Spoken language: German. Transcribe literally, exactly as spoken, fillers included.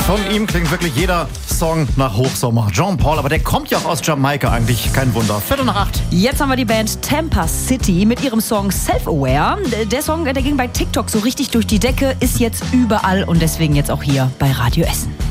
Von ihm klingt wirklich jeder Song nach Hochsommer. Jean Paul, aber der kommt ja auch aus Jamaika eigentlich. Kein Wunder. Viertel nach acht. Jetzt haben wir die Band Tampa City mit ihrem Song Self-Aware. Der Song, der ging bei TikTok so richtig durch die Decke, ist jetzt überall und deswegen jetzt auch hier bei Radio Essen.